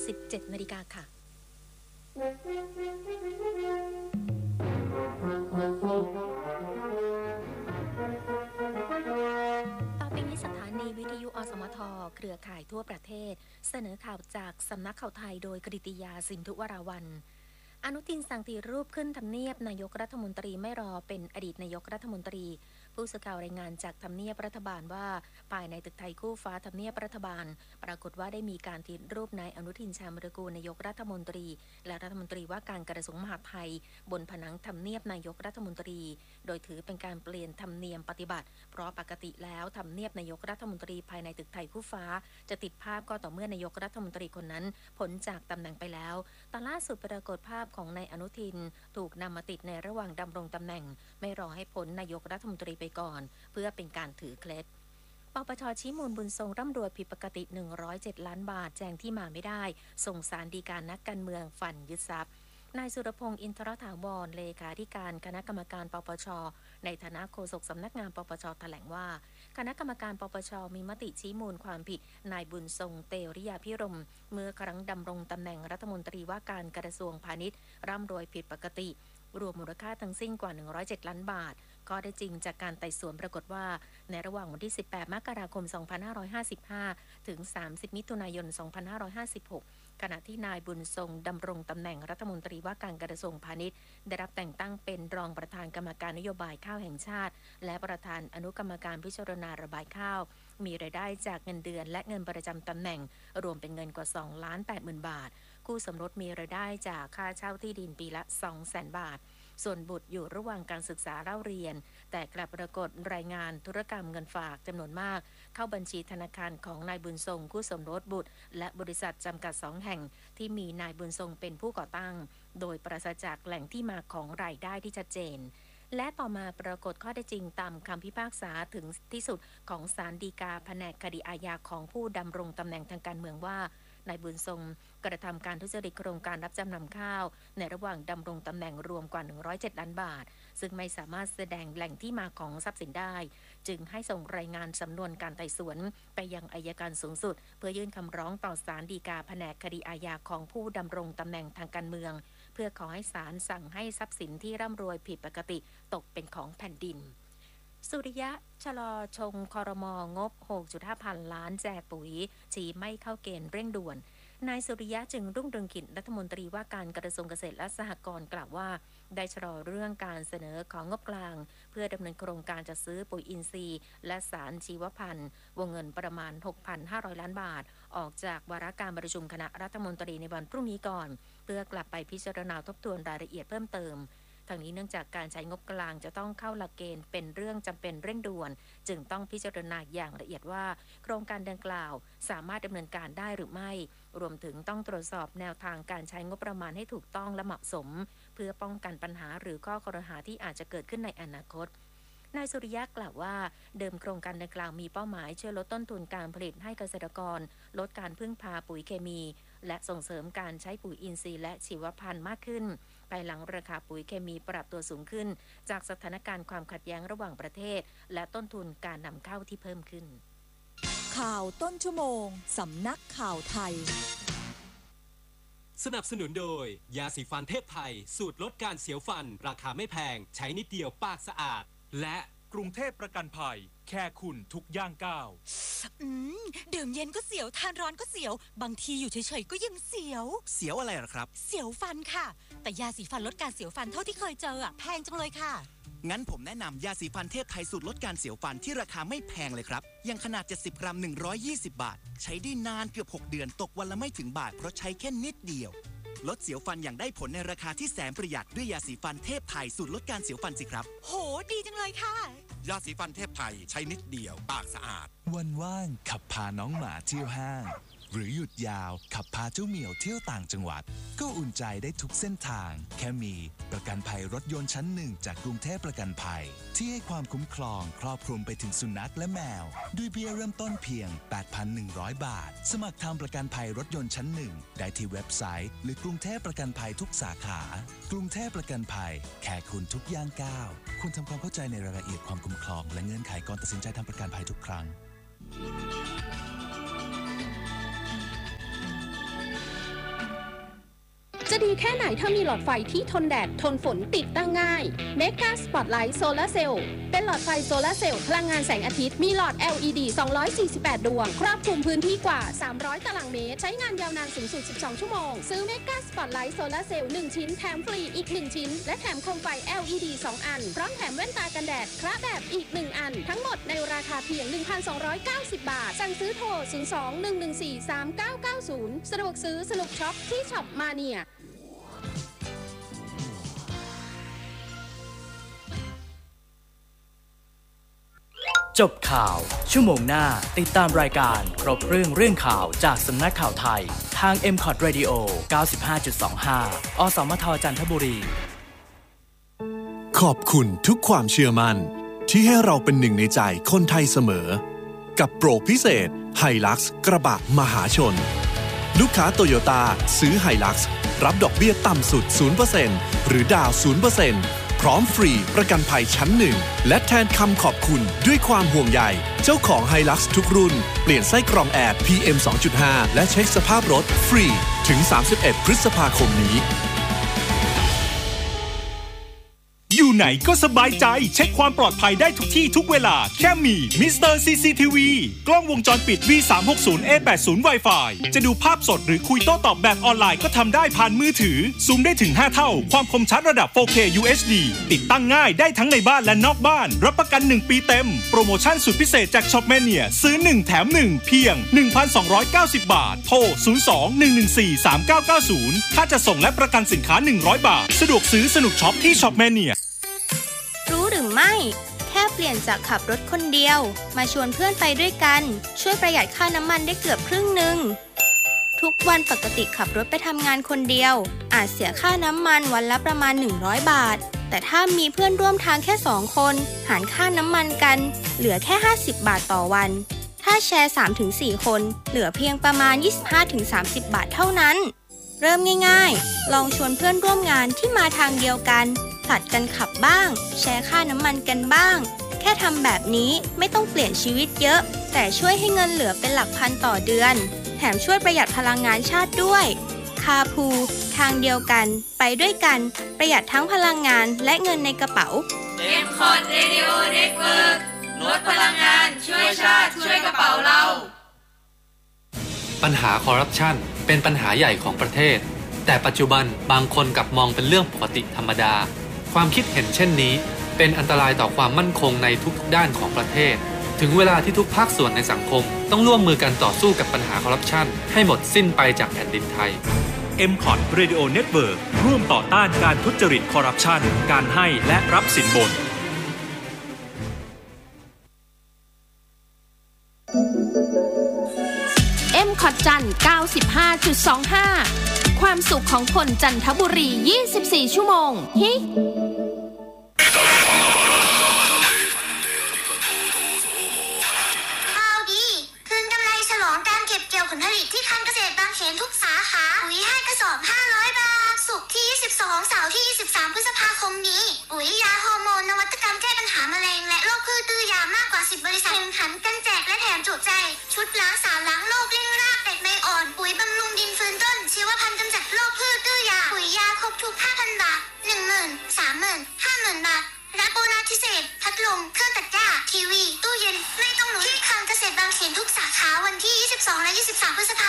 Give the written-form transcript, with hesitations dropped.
17 นาฬิกาค่ะต่อไปนี้สถานีวิทยุอสมทเครือข่ายทั่วประเทศเสนอข่าวจากสำนักข่าวไทยโดยกฤติยาสินธุวราวัลย์อนุทินสั่งตีรูปขึ้นทำเนียบนายกรัฐมนตรีไม่รอเป็นอดีตนายกรัฐมนตรีผู้สื่อข่าวรายงานจากทำเนียบรัฐบาลว่าภายในตึกไทยคู่ฟ้าทำเนียบรัฐบาลปรากฏว่าได้มีการตีรูปนายอนุทินชาญวิรากูลนายกรัฐมนตรีและรัฐมนตรีว่าการกระทรวงมหาดไทยบนผนังทำเนียบนายกรัฐมนตรีโดยถือเป็นการเปลี่ยนธรรมเนียมปฏิบัติเพราะปกติแล้วทำเนียบนายกรัฐมนตรีภายในตึกไทยคู่ฟ้าจะติดภาพก็ต่อเมื่อนายกรัฐมนตรีคนนั้นพ้นจากตำแหน่งไปแล้วแต่ล่าสุดปรากฏภาพของนายอนุทินถูกนำมาติดในระหว่างดำรงตำแหน่งไม่รอให้พ้นนายกรัฐมนตรีไปก่อนเพื่อเป็นการถือเคล็ดปปช.ชี้มูลบุญทรงร่ำรวยผิดปกติ107 ล้านบาทแจงที่มาไม่ได้ส่งสารฎีกานักการเมืองฟันยึดทรัพย์นายสุรพงษ์อินทรถาวรเลขาธิการคณะกรรมการปปช.ในฐานะโฆษกสำนักงานปปช.แถลงว่าคณะกรรมการปปช.มีมติชี้มูลความผิดนายบุญทรงเตริยาพิรมเมื่อครั้งดำรงตำแหน่งรัฐมนตรีว่าการกระทรวงพาณิชย์ร่ำรวยผิดปกติรวมมูลค่าทั้งสิ้นกว่า107 ล้านบาทก็ได้จริงจากการไต่สวนปรากฏว่าในระหว่างวันที่18 มกราคม 2555 ถึง 30 มิถุนายน 2556 ขณะที่นายบุญทรงดำรงตำแหน่งรัฐมนตรีว่าการกระทรวงพาณิชย์ได้รับแต่งตั้งเป็นรองประธานกรรมการนโยบายข้าวแห่งชาติและประธานอนุกรรมการพิจารณาระบายข้าวมีรายได้จากเงินเดือนและเงินประจำตำแหน่งรวมเป็นเงินกว่า 2,80,000 บาทคู่สมรสมีรายได้จากค่าเช่าที่ดินปีละ 200,000 บาทส่วนบุตรอยู่ระหว่างการศึกษาเล่าเรียนแต่กลับปรากฏรายงานธุรกรรมเงินฝากจำนวนมากเข้าบัญชีธนาคารของนายบุญทรงคู่สมรสบุตรและบริษัทจำกัด2 แห่งที่มีนายบุญทรงเป็นผู้ก่อตั้งโดยปราศจากแหล่งที่มาของรายได้ที่ชัดเจนและต่อมาปรากฏข้อเท็จจริงตามคำพิพากษาถึงที่สุดของศาลฎีกาแผนกคดีอาญาของผู้ดำรงตำแหน่งทางการเมืองว่านายบุญทรงกระทำการทุจริตโครงการรับจำนำข้าวในระหว่างดำรงตำแหน่งรวมกว่า107 ล้านบาทซึ่งไม่สามารถแสดงแหล่งที่มาของทรัพย์สินได้จึงให้ส่งรายงานสำนวนการไต่สวนไปยังอัยการสูงสุดเพื่อยื่นคำร้องต่อศาลฎีกาแผนกคดีอาญาของผู้ดำรงตำแหน่งทางการเมืองเพื่อขอให้ศาลสั่งให้ทรัพย์สินที่ร่ำรวยผิดปกติตกเป็นของแผ่นดินสุริยะชะลอชงครมงบ 6.5 พันล้านแจกปุ๋ยชี้ไม่เข้าเกณฑ์เร่งด่วนนายสุริยะจึงรุ่งเรืองกิจรัฐมนตรีว่าการกระทรวงเกษตรและสหกรณ์กล่าวว่าได้ชะลอเรื่องการเสนอของงบกลางเพื่อดำเนินโครงการจัดซื้อปุ๋ยอินทรีย์และสารชีวพันธุ์วงเงินประมาณ 6,500 ล้านบาทออกจากวาระการประชุมคณะรัฐมนตรีในวันพรุ่งนี้ก่อนเพื่อกลับไปพิจารณาทบทวนรายละเอียดเพิ่มเติมทางนี้เนื่องจากการใช้งบกลางจะต้องเข้าหลักเกณฑ์เป็นเรื่องจำเป็นเร่งด่วนจึงต้องพิจารณาอย่างละเอียดว่าโครงการดังกล่าวสามารถดำเนินการได้หรือไม่รวมถึงต้องตรวจสอบแนวทางการใช้งบประมาณให้ถูกต้องและเหมาะสมเพื่อป้องกันปัญหาหรือข้อครหาที่อาจจะเกิดขึ้นในอนาคตนายสุริยะกล่าวว่าเดิมโครงการดังกล่าวมีเป้าหมายช่วยลดต้นทุนการผลิตให้เกษตรกรลดการพึ่งพาปุ๋ยเคมีและส่งเสริมการใช้ปุ๋ยอินทรีย์และชีวพันธุ์มากขึ้นภายหลังราคาปุ๋ยเคมีปรับตัวสูงขึ้นจากสถานการณ์ความขัดแย้งระหว่างประเทศและต้นทุนการนำเข้าที่เพิ่มขึ้นข่าวต้นชั่วโมงสำนักข่าวไทยสนับสนุนโดยยาสีฟันเทพไทยสูตรลดการเสียวฟันราคาไม่แพงใช้นิดเดียวปากสะอาดและกรุงเทพประกันภัยแค่คุณทุกย่างก้าวดื่มเย็นก็เสียวทานร้อนก็เสียวบางทีอยู่เฉยๆก็ยังเสียวเสียวอะไรหรอครับเสียวฟันค่ะแต่ยาสีฟันลดการเสียวฟันเท่าที่เคยเจอแพงจังเลยค่ะงั้นผมแนะนำยาสีฟันเทพไทยสูตรลดการเสียวฟันที่ราคาไม่แพงเลยครับยังขนาด70 กรัม120 บาทใช้ได้นานเกือบ6 เดือนตกวันละไม่ถึงบาทเพราะใช้แค่นิดเดียวลดเสียวฟันอย่างได้ผลในราคาที่แสนประหยัดด้วยยาสีฟันเทพไทยสูตรลดการเสียวฟันสิครับโหดีจังเลยค่ะยาสีฟันเทพไทยใช้นิดเดียวปากสะอาดวันว่างขับพาน้องหมาเที่ยวห้างหรือหยุดยาวขับพาเจ้าเหมียวเที่ยวต่างจังหวัดก็อุ่นใจได้ทุกเส้นทางแค่มีประกันภัยรถยนต์ชั้นหนึ่งจากกรุงเทพประกันภัยที่ให้ความคุ้มครองครอบคลุมไปถึงสุนัขและแมวด้วยเบี้ยเริ่มต้นเพียง 8,100 บาทสมัครทำประกันภัยรถยนต์ชั้นหนึ่งได้ที่เว็บไซต์หรือกรุงเทพประกันภัยทุกสาขากรุงเทพประกันภัยแค่คุณทุกย่างก้าวคุณทำความเข้าใจในรายละเอียดความคุ้มครองและเงื่อนไขก่อนตัดสินใจทำประกันภัยทุกครั้งจะดีแค่ไหนถ้ามีหลอดไฟที่ทนแดดทนฝนติดตั้งง่าย Mega Spotlight Solar Cell เป็นหลอดไฟโซลาร์เซลล์พลังงานแสงอาทิตย์มีหลอด LED 248 ดวงครอบคลุมพื้นที่กว่า300ตารางเมตรใช้งานยาวนานสูงสุด12ชั่วโมงซื้อ Mega Spotlight Solar Cell 1 ชิ้นแถมฟรีอีก1ชิ้นและแถมโคมไฟ LED 2 อันพร้อมแถมแว่นตากันแดดคระแบบอีก1อันทั้งหมดในราคาเพียง 1,290 บาทสั่งซื้อโทร 02-114-3990 สะดวกซื้อสนุกช็อปที่ช็อปมาเนียจบข่าวชั่วโมงหน้าติดตามรายการครบเรื่องข่าวจากสำนักข่าวไทยทาง MCOT Radio 95.25 อสมทจันทบุรีขอบคุณทุกความเชื่อมั่นที่ให้เราเป็นหนึ่งในใจคนไทยเสมอกับโปรพิเศษ Hilux กระบะมหาชนลูกค้าโตโยต้าซื้อ Hilux รับดอกเบี้ยต่ำสุด 0% หรือดาว 0%พร้อมฟรีประกันภัยชั้นหนึ่งและแทนคำขอบคุณด้วยความห่วงใยเจ้าของ Hilux ทุกรุ่นเปลี่ยนไส้กรองแอร์ PM 2.5 และเช็คสภาพรถฟรีถึง 31 พฤษภาคมนี้อยู่ไหนก็สบายใจเช็คความปลอดภัยได้ทุกที่ทุกเวลาแค่มีมิสเตอร์ CCTV กล้องวงจรปิด V360A80 Wi-Fi จะดูภาพสดหรือคุยโต้ตอบแบบออนไลน์ก็ทำได้ผ่านมือถือซูมได้ถึง5เท่าความคมชัดระดับ 4K UHD ติดตั้งง่ายได้ทั้งในบ้านและนอกบ้านรับประกัน1ปีเต็มโปรโมชั่นสุดพิเศษจากช็อปแมเนียซื้อ1แถม1เพียง 1,290 บาทโทร 02-114-3990 ค่าจะส่งและประกันสินค้า100 บาทสะดวกซื้อสนุกช็อปที่ช็อปแมเนียรู้หรือไม่แค่เปลี่ยนจากขับรถคนเดียวมาชวนเพื่อนไปด้วยกันช่วยประหยัดค่าน้ำมันได้เกือบครึ่งหนึ่งทุกวันปกติขับรถไปทำงานคนเดียวอาจเสียค่าน้ำมันวันละประมาณ100 บาทแต่ถ้ามีเพื่อนร่วมทางแค่2คนหารค่าน้ำมันกันเหลือแค่50 บาทต่อวันถ้าแชร์ 3-4 คนเหลือเพียงประมาณ 25-30 บาทเท่านั้นเริ่มง่ายๆลองชวนเพื่อนร่วมงานที่มาทางเดียวกันผลัดกันขับบ้างแชร์ค่าน้ำมันกันบ้างแค่ทำแบบนี้ไม่ต้องเปลี่ยนชีวิตเยอะแต่ช่วยให้เงินเหลือเป็นหลักพันต่อเดือนแถมช่วยประหยัดพลังงานชาติด้วยคาพูทางเดียวกันไปด้วยกันประหยัดทั้งพลังงานและเงินในกระเป๋า MCOT Radio Network ลดพลังงานช่วยชาติช่วยกระเป๋าเราปัญหาคอร์รัปชันเป็นปัญหาใหญ่ของประเทศแต่ปัจจุบันบางคนกลับมองเป็นเรื่องปกติธรรมดาความคิดเห็นเช่นนี้เป็นอันตรายต่อความมั่นคงในทุกๆด้านของประเทศถึงเวลาที่ทุกภาคส่วนในสังคมต้องร่วมมือกันต่อสู้กับปัญหาคอร์รัปชันให้หมดสิ้นไปจากแผ่นดินไทย MCOT Radio Network ร่วมต่อต้านการทุจริตคอร์รัปชันการให้และรับสินบน MCOT จันทร์ 95.25 ความสุขของคนจันทบุรี 24 ชั่วโมงฮิข่าวดีคืนกำไรฉลองการเก็บเกี่ยวผลผลิตที่การเกษตรบางเขนทุกสาขาปุ๋ย5 กระสอบ 500 บาทศุกร์ที่ 22 เสาร์ที่ 23 พฤษภาคมนี้ปุ๋ยยาฮอร์โมนนวัตกรรมแก้ปัญหาแมลงและโรคพืชตื้อยามากกว่า 10 บริษัทแข่งขันกันแจกและแถมจุใจชุดล้างสารล้างโรคเร่งรากแตกใบอ่อนปุ๋ยบำรุงดินฟื้นต้นชีวพันธุ์กำจัดโรคพืชตื้อยาปุ๋ยยาครบทุก 5,000 บาท 10,000 30,000 50,000 บาทรับโบนัสพิเศษพัดลมเครื่องตัดหญ้าทีวีตู้เย็นไม่ต้องลุ้นที่คลังเกษตรบางเขนทุกสาขาวันที่ 22 และ 23 พฤษภ